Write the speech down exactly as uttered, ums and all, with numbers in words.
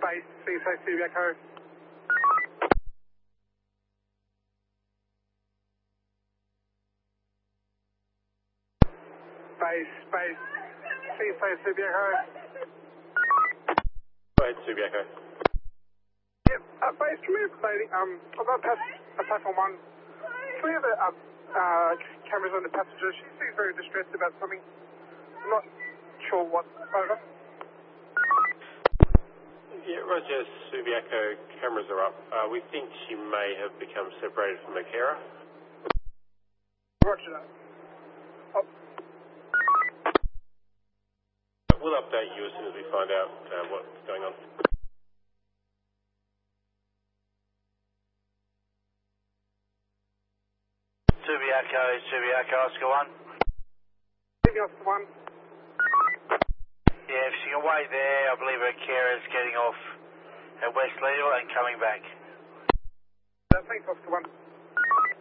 Base, C S A City Echo. Base, base, C S A City Echo. Go ahead, Subiaco. Yep, uh, base, can we have plating, um, I'm on pass, uh, platform one. Can we have a, uh, uh, cameras on the passenger? She seems very distressed about something. I'm not sure what, over. Yeah, Roger, Subiaco, cameras are up. Uh, we think she may have become separated from her carer. Roger that. Oh. We'll update you as soon as we find out uh, what's going on. Subiaco, Subiaco, Oscar one. City Oscar one. Yeah, if she can wait there, I believe her carer's getting off at West Legal and coming back. Uh, thanks, Oscar one.